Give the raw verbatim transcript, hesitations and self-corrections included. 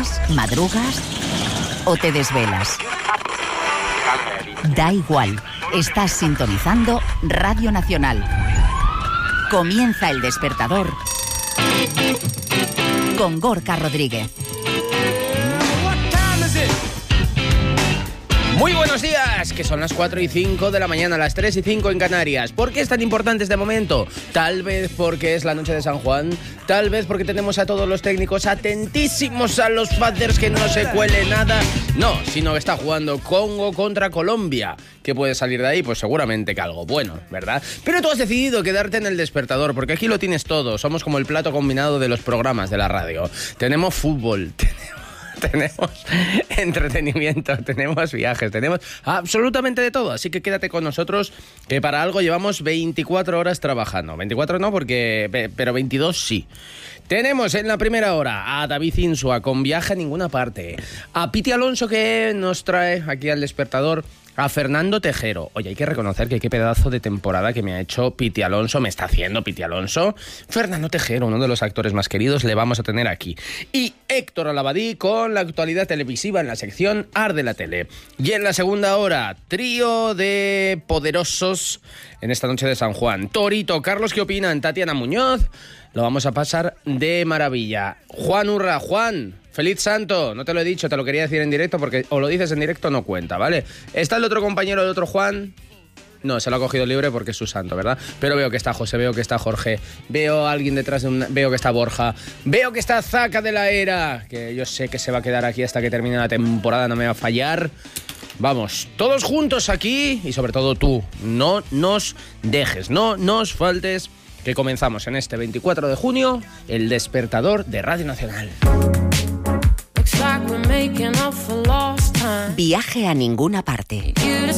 ¿Trabajas, madrugas o te desvelas? Da igual, estás sintonizando Radio Nacional. Comienza El Despertador con Gorka Rodríguez. Muy buenos días, que son las cuatro y cinco de la mañana, las tres y cinco en Canarias. ¿Por qué es tan importante este momento? Tal vez porque es la noche de San Juan, tal vez porque tenemos a todos los técnicos atentísimos a los faders, que no se cuele nada. No, sino que está jugando Congo contra Colombia. ¿Qué puede salir de ahí? Pues seguramente que algo bueno, ¿verdad? Pero tú has decidido quedarte en El Despertador, porque aquí lo tienes todo. Somos como el plato combinado de los programas de la radio. Tenemos fútbol, tenemos... Tenemos entretenimiento, tenemos viajes, tenemos absolutamente de todo. Así que quédate con nosotros, que para algo llevamos veinticuatro horas trabajando. veinticuatro no, porque pero veintidós sí. Tenemos en la primera hora a David Insua con Viaje a Ninguna Parte, a Piti Alonso, que nos trae aquí al Despertador, a Fernando Tejero. Oye, hay que reconocer que qué pedazo de temporada que me ha hecho Piti Alonso, me está haciendo Piti Alonso. Fernando Tejero, uno de los actores más queridos, le vamos a tener aquí. Y Héctor Alabadí con la actualidad televisiva en la sección Arde la Tele. Y en la segunda hora, trío de poderosos en esta noche de San Juan. Torito, Carlos, ¿qué opinan? Tatiana Muñoz. Lo vamos a pasar de maravilla. Juan Urra, Juan, feliz santo. No te lo he dicho, te lo quería decir en directo, porque o lo dices en directo no cuenta, ¿vale? ¿Está el otro compañero del otro Juan? No, se lo ha cogido libre porque es su santo, ¿verdad? Pero veo que está José, veo que está Jorge, veo a alguien detrás de un... Veo que está Borja, veo que está Zaca de la Era, que yo sé que se va a quedar aquí hasta que termine la temporada, no me va a fallar. Vamos, todos juntos aquí, y sobre todo tú, no nos dejes, no nos faltes, que comenzamos en este veinticuatro de junio, El Despertador de Radio Nacional. Viaje a Ninguna Parte.